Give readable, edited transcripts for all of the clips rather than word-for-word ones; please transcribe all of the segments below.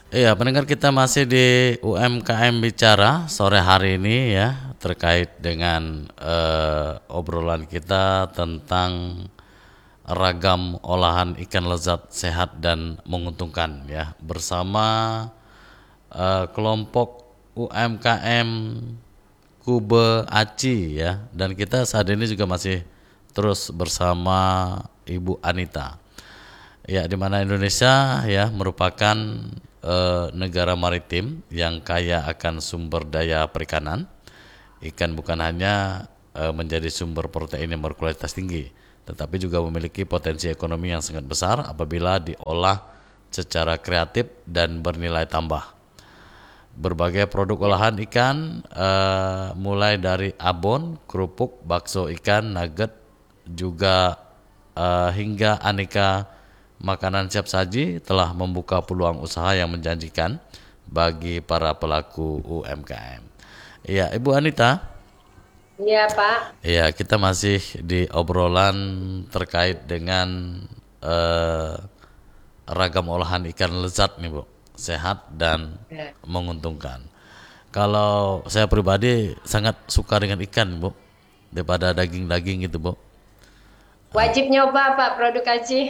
Iya, pendengar kita masih di UMKM Bicara sore hari ini ya, terkait dengan obrolan kita tentang ragam olahan ikan lezat, sehat dan menguntungkan ya, bersama kelompok UMKM Kube Aci ya, dan kita saat ini juga masih terus bersama Ibu Anita. Ya, di mana Indonesia ya merupakan negara maritim yang kaya akan sumber daya perikanan. Ikan bukan hanya menjadi sumber protein yang berkualitas tinggi, tetapi juga memiliki potensi ekonomi yang sangat besar apabila diolah secara kreatif dan bernilai tambah. Berbagai produk olahan ikan, mulai dari abon, kerupuk, bakso ikan, nugget, juga hingga aneka makanan siap saji telah membuka peluang usaha yang menjanjikan bagi para pelaku UMKM. Ya, Ibu Anita, Iya, Pak. ya kita masih di obrolan terkait dengan eh, ragam olahan ikan lezat nih Bu, sehat dan Ya. menguntungkan. Kalau saya pribadi sangat suka dengan ikan Bu, daripada daging-daging gitu Bu. Wajib nyoba, Pak, produk Aci.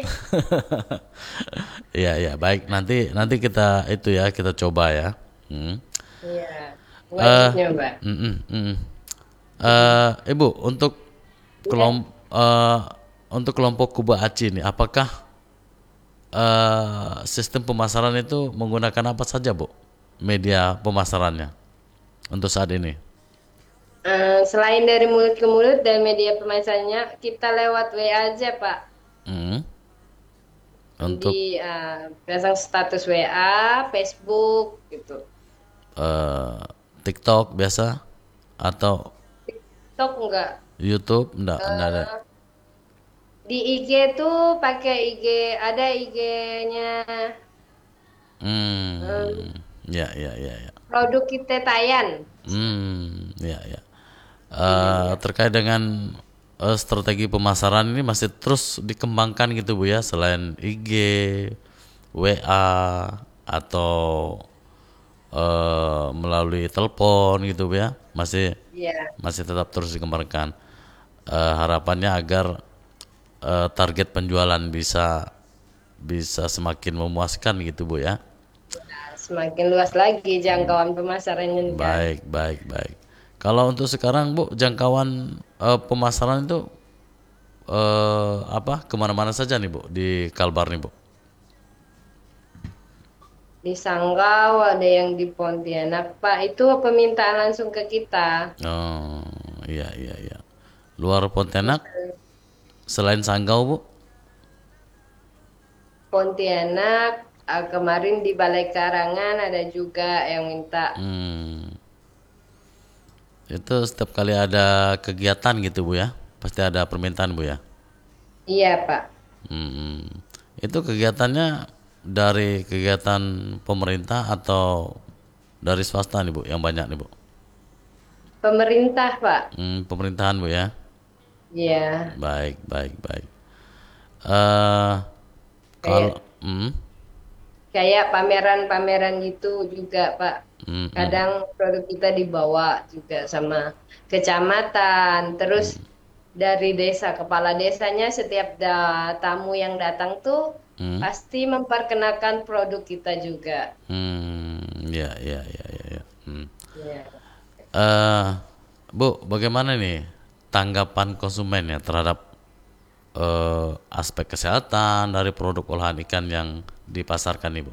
Iya iya baik, nanti nanti kita itu ya kita coba ya. Hmm. Iya, wajib Eh, nyoba. Ibu untuk Ya. untuk kelompok Kuba Aci ini, apakah sistem pemasaran itu menggunakan apa saja Bu? Media pemasarannya untuk saat ini. Selain dari mulut ke mulut dan media pemasarannya, kita lewat WA aja, Pak. Hmm. Jadi Untuk pasang status WA, Facebook gitu. eh, TikTok biasa atau TikTok enggak. YouTube enggak ada. Eh, di IG tuh pakai IG, ada IG-nya Hmm. Ya ya ya ya. produk kita Tayan. Ya ya. IG-nya. Terkait dengan strategi pemasaran ini masih terus dikembangkan gitu Bu ya, selain IG, WA atau melalui telepon gitu Bu ya, masih Iya. masih tetap terus dikembangkan. Harapannya agar target penjualan bisa bisa semakin memuaskan gitu Bu ya. Semakin luas lagi jangkauan pemasarannya kan. Baik, baik, baik. Kalau untuk sekarang Bu, jangkauan pemasaran itu apa kemana-mana saja nih Bu di Kalbar nih Bu? Di Sanggau ada yang di Pontianak, Pak. Itu permintaan langsung ke kita. Oh, iya, iya, iya. Luar Pontianak, Misal selain Sanggau Bu? Pontianak, kemarin di Balai Karangan ada juga yang minta. Hmm, itu setiap kali ada kegiatan gitu Bu ya, pasti ada permintaan Bu ya. Iya, Pak. Hmm, itu kegiatannya dari kegiatan pemerintah atau dari swasta nih Bu, yang banyak nih Bu? Pemerintah, Pak. Pemerintahan Bu ya. Iya, Baik, baik, baik. Eh, kalau kayak hmm, kayak pameran-pameran gitu juga, Pak. hmm, hmm, Kadang produk kita dibawa juga sama kecamatan. Terus dari desa, kepala desanya setiap tamu yang datang tuh hmm, pasti memperkenalkan produk kita juga. ya, ya, ya, ya, ya. Ya. Eh, Bu, bagaimana nih tanggapan konsumen ya terhadap aspek kesehatan dari produk olahan ikan yang dipasarkan nih, Bu?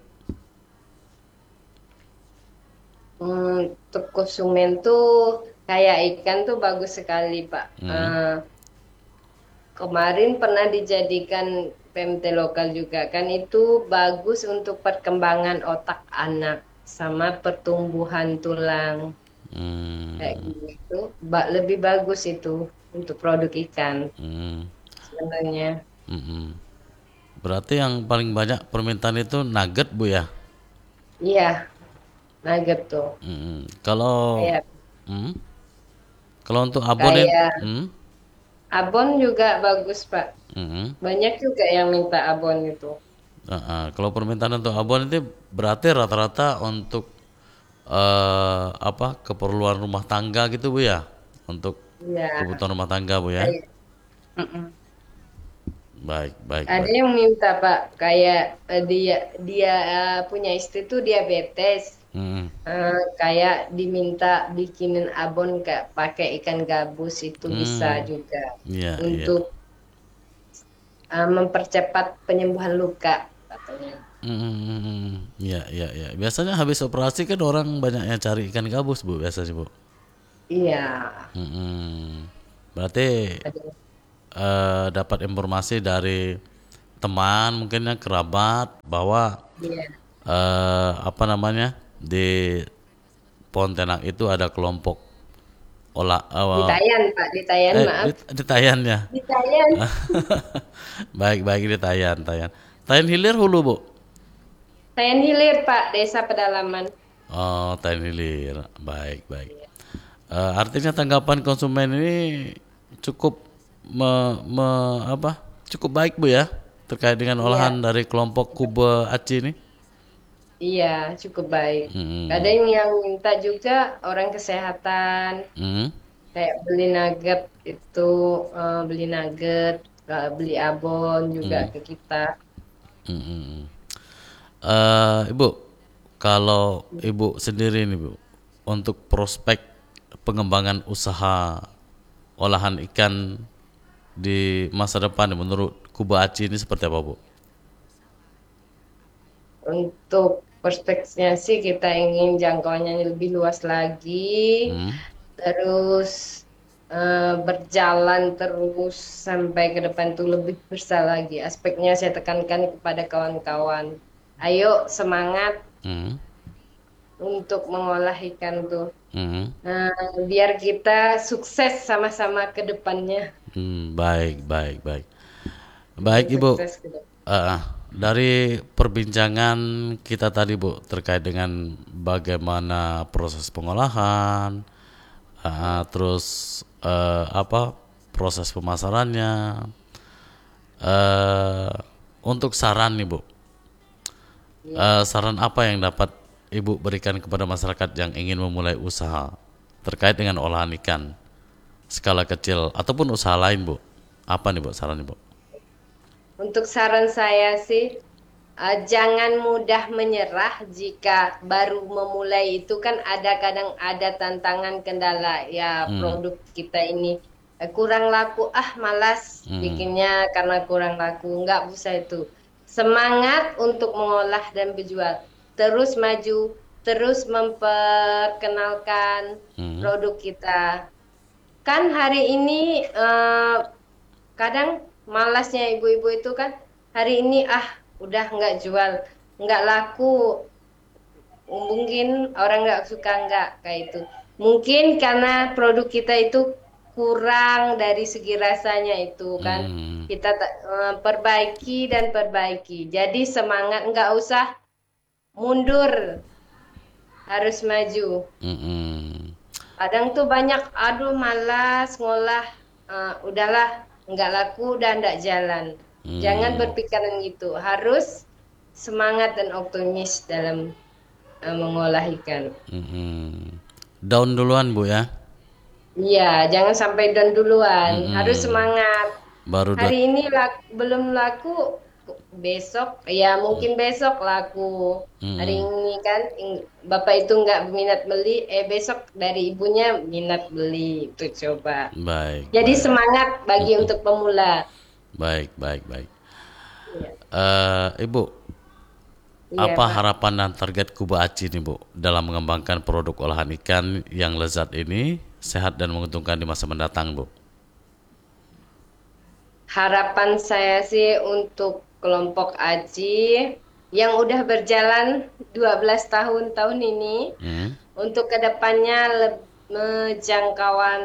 Untuk konsumen tuh kayak ikan tuh bagus sekali, Pak. Hmm, Eh, Kemarin pernah dijadikan PMT lokal juga kan itu bagus untuk perkembangan otak anak sama pertumbuhan tulang kayak hmm, gitu. Lebih bagus itu untuk produk ikan hmm, sebenarnya. hmm. Berarti yang paling banyak permintaan itu nugget, Bu ya? Iya, nugget tuh. Kalau Kayak hmm, kalau untuk abonen, kayak hmm, abon juga bagus, Pak. hmm. Banyak juga yang minta abon itu. Kalau permintaan untuk abon itu berarti rata-rata untuk apa keperluan rumah tangga gitu Bu ya? Untuk Ya, kebutuhan rumah tangga Bu ya? kayak mm-mm. Baik, baik, Ada baik. yang minta Pak, kayak dia dia punya istri tuh diabetes. Mm, Kayak diminta bikinin abon kayak pakai ikan gabus itu bisa mm, juga iya, iya. untuk mempercepat penyembuhan luka katanya. Iya, iya, iya. Biasanya habis operasi kan orang banyak yang cari ikan gabus Bu, biasanya Bu. Iya, Mm, berarti ada- dapat informasi dari teman mungkin ya kerabat bahwa iya. apa namanya di Pontianak itu ada kelompok olah Di Tayan Pak, di Tayan maaf, di Tayan ya. di Tayan. Baik, baik di Tayan, Tayan. Tayan Hilir Hulu Bu. Tayan Hilir Pak, Desa Pedalaman. Oh, Tayan Hilir. Baik, baik. Artinya tanggapan konsumen ini cukup apa? Cukup baik Bu ya terkait dengan olahan Iya, dari kelompok Kube Aci ini. iya cukup baik. Hmm, Kadang yang minta juga orang kesehatan, hmm, kayak beli nugget itu, beli nugget, beli abon juga hmm, ke kita. hmm, hmm. Ibu, kalau Ibu sendiri nih Bu, untuk prospek pengembangan usaha olahan ikan di masa depan menurut Kuba Aci ini seperti apa Bu? Untuk perspektifnya sih kita ingin jangkauannya lebih luas lagi, Hmm, terus berjalan terus sampai ke depan tuh lebih besar lagi. Aspeknya saya tekankan kepada kawan-kawan. Ayo semangat hmm, untuk mengolah ikan tuh. hmm, Nah, biar kita sukses sama-sama ke depannya. baik, baik, baik. Bikin Baik Ibu, sukses ke depan. eh, dari perbincangan kita tadi Bu terkait dengan bagaimana proses pengolahan, terus apa proses pemasarannya, eh, untuk saran nih Bu, Iya. saran apa yang dapat Ibu berikan kepada masyarakat yang ingin memulai usaha terkait dengan olahan ikan skala kecil ataupun usaha lain Bu? Apa nih Bu saran nih Bu? Untuk saran saya sih, jangan mudah menyerah jika baru memulai itu kan ada kadang ada tantangan kendala ya Hmm, produk kita ini kurang laku malas hmm, bikinnya karena kurang laku nggak bisa itu semangat untuk mengolah dan berjual terus maju terus memperkenalkan hmm, produk kita kan hari ini kadang malasnya ibu-ibu itu kan hari ini udah nggak jual nggak laku mungkin orang nggak suka nggak kayak itu mungkin karena produk kita itu kurang dari segi rasanya itu kan hmm, kita perbaiki dan perbaiki jadi semangat nggak usah mundur harus maju hmm, hmm. kadang tuh banyak aduh malas ngolah udahlah nggak laku udah nggak jalan jangan Hmm, berpikiran gitu harus semangat dan optimis dalam mengolah ikan. hmm. Daun duluan Bu ya. Iya, jangan sampai down duluan. Harus Hmm. semangat. Baru dua. Hari ini belum laku, besok ya mungkin besok laku. Hari Hmm, ini kan bapak itu nggak minat beli, besok dari ibunya minat beli. Itu coba. baik, Jadi baik. semangat bagi untuk pemula. Baik, baik, baik. Iya, Ibu, iya apa Pak. harapan dan target Kuba Aci nih Bu dalam mengembangkan produk olahan ikan yang lezat ini, sehat dan menguntungkan di masa mendatang Bu? Harapan saya sih untuk kelompok Aji yang udah berjalan 12 tahun ini Hmm, untuk kedepannya jangkauan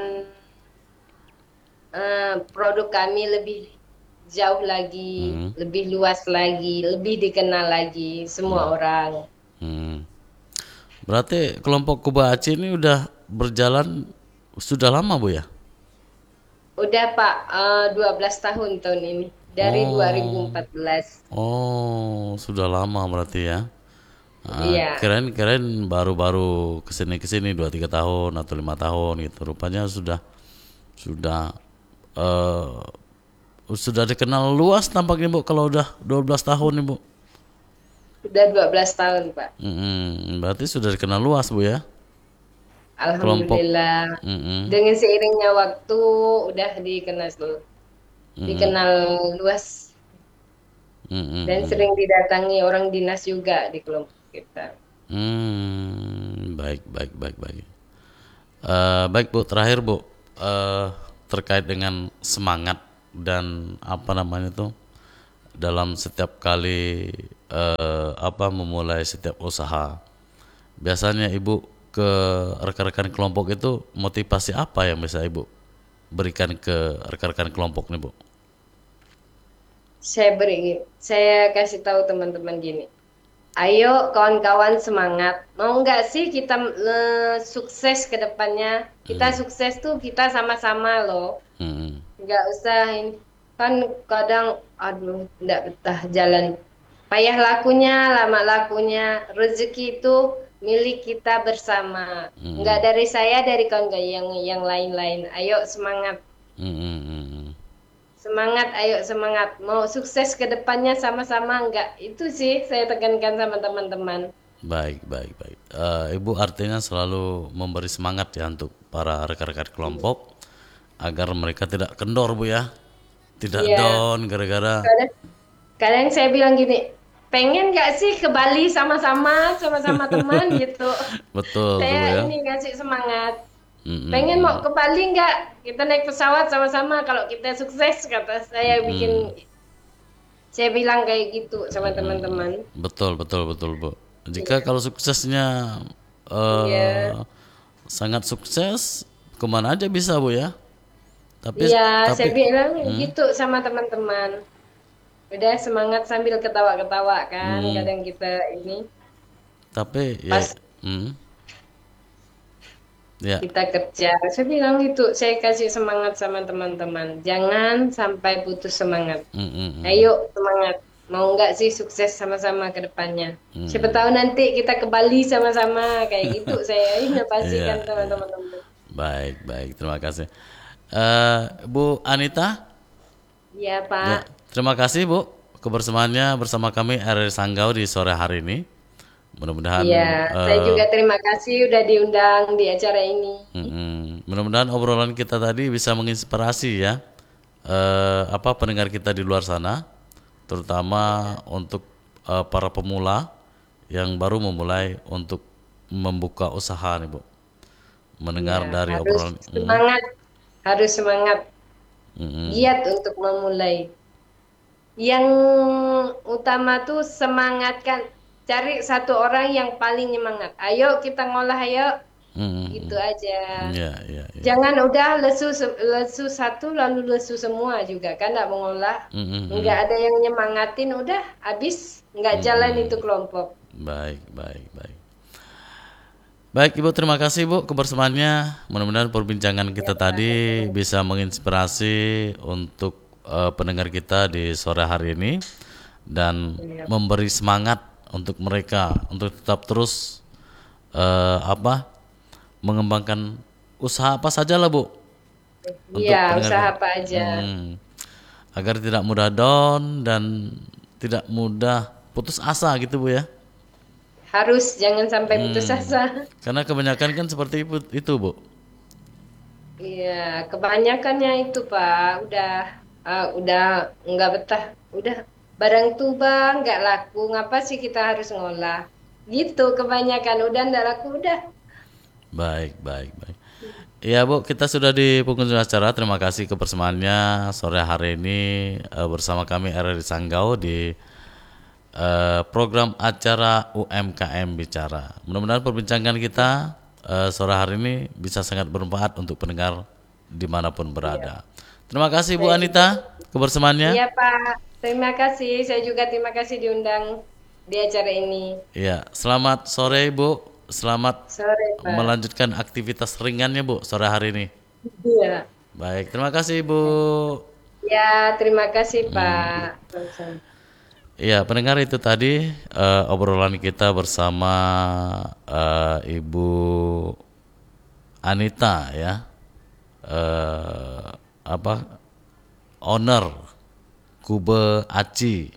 produk kami lebih jauh lagi, hmm, lebih luas lagi, lebih dikenal lagi semua orang. hmm. Berarti kelompok Kuba Aci ini udah berjalan sudah lama Bu ya? Udah Pak, 12 tahun tahun ini. dari Oh, 2014. oh, sudah lama berarti ya. Iya, Kirain baru-baru kesini 2-3 tahun atau 5 tahun gitu. Rupanya sudah eh sudah dikenal luas tampaknya Bu kalau udah 12 tahun nih Bu. sudah 12 tahun, Pak. Berarti sudah dikenal luas Bu ya. Kelompok. Alhamdulillah. Mm-mm, Dengan seiringnya waktu udah dikenal luas dan mm-mm. sering didatangi orang dinas juga di kelompok kita. Baik, baik, baik, baik. Baik Bu, terakhir Bu, terkait dengan semangat dan apa namanya itu dalam setiap kali memulai setiap usaha. Biasanya Ibu ke rekan-rekan kelompok itu motivasi apa yang bisa Ibu berikan ke rekan-rekan kelompok nih Bu? Saya kasih tahu teman-teman gini. Ayo kawan-kawan semangat. Mau nggak sih kita sukses ke depannya? Kita sukses tuh kita sama-sama loh. Mm-mm, Nggak usah ini. Kan kadang, aduh, nggak betah jalan. Payah lakunya, lama lakunya. Rezeki itu milik kita bersama. Nggak mm-mm, dari saya, dari kawan-kawan yang lain-lain. Ayo semangat. mm-mm, mm-mm. Semangat, ayo semangat. Mau sukses ke depannya sama-sama enggak? Itu sih saya tekankan sama teman-teman. Baik, baik, baik. Ibu artinya selalu memberi semangat ya untuk para rekan-rekan kelompok agar mereka tidak kendor Bu ya, tidak Iya, down gara-gara. kadang, kadang saya bilang gini, pengen nggak sih ke Bali sama-sama teman gitu. Betul tuh Bu Saya ya. ini ngasih semangat. Pengen mau Mm-mm, ke Bali nggak? Kita naik pesawat sama-sama kalau kita sukses, kata mm-mm. saya bilang kayak gitu sama teman-teman. Betul, betul, betul Bu. Jika Iya, kalau suksesnya iya, eh, sangat sukses, kemana aja bisa Bu ya. Tapi iya, tapi saya bilang hmm, gitu sama teman-teman. Udah semangat sambil ketawa-ketawa kan, hmm, kadang kita ini tapi ya, pas hmm, ya, kita kerja. Saya bilang gitu, saya kasih semangat sama teman-teman. Jangan sampai putus semangat. hmm, hmm, hmm, Ayo semangat. Mau nggak sih sukses sama-sama ke depannya? Siapa hmm. tahu nanti kita ke Bali sama-sama kayak gitu. Saya ini Iya, pastikan sama iya. teman-teman. Baik, baik. Terima kasih. Bu Anita, Iya Pak. ya, terima kasih Bu kebersamaannya bersama kami RRI Sanggau di sore hari ini. Mudah-mudahan Iya, saya juga terima kasih udah diundang di acara ini. mudah-mudahan obrolan kita tadi bisa menginspirasi ya pendengar kita di luar sana, terutama untuk para pemula yang baru memulai untuk membuka usaha nih Bu. Iya, Mendengar dari harus obrolan, semangat, harus semangat, mm, giat untuk memulai. Yang utama tuh semangatkan, cari satu orang yang paling nyemangat. Ayo kita ngolah, ayo, gitu aja. ya, ya, ya, Jangan udah lesu satu lalu lesu semua juga kan nggak mengolah. Nggak ada yang nyemangatin, udah habis nggak jalan itu kelompok. baik, baik, baik. Baik Ibu, terima kasih Bu kebersamaannya. Mudah-mudahan perbincangan Ya, kita tadi bisa menginspirasi untuk pendengar kita di sore hari ini dan Pak. memberi semangat untuk mereka untuk tetap terus apa mengembangkan usaha apa saja lah Bu Iya, untuk pendengar usaha kita. apa aja. Agar tidak mudah down dan tidak mudah putus asa gitu Bu ya. Harus jangan sampai putus asa. Karena kebanyakan kan seperti itu Bu. Iya, kebanyakannya itu Pak, udah nggak betah, udah barang tuh Bang nggak laku, ngapa sih kita harus ngolah? Gitu kebanyakan udah nggak laku udah. Baik, baik, baik. Iya Bu, kita sudah di penghujung acara. Terima kasih kebersamaannya sore hari ini bersama kami RRI Sanggau di program acara UMKM Bicara. Mudah-mudahan perbincangan kita sore hari ini bisa sangat bermanfaat untuk pendengar dimanapun Iya, berada. Terima kasih Bu saya juga. Anita kebersamaannya. Iya Pak, terima kasih. Saya juga terima kasih diundang di acara ini. Iya, selamat sore Bu. Selamat Sore Pak. melanjutkan aktivitas ringannya Bu sore hari ini. Iya. Baik, terima kasih Bu. Ya, terima kasih Hmm, Pak. Sama-sama. ya, pendengar itu tadi obrolan kita bersama Ibu Anita ya, eh, apa owner Kube Aci,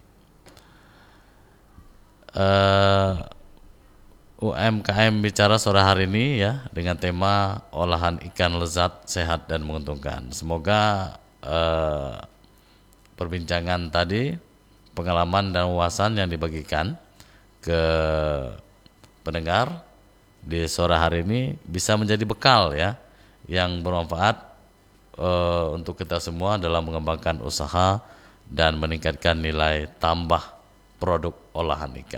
eh, UMKM bicara sore hari ini ya dengan tema olahan ikan lezat, sehat dan menguntungkan. Semoga perbincangan tadi, pengalaman dan wawasan yang dibagikan ke pendengar di sore hari ini bisa menjadi bekal ya yang bermanfaat untuk kita semua dalam mengembangkan usaha dan meningkatkan nilai tambah produk olahan ikan.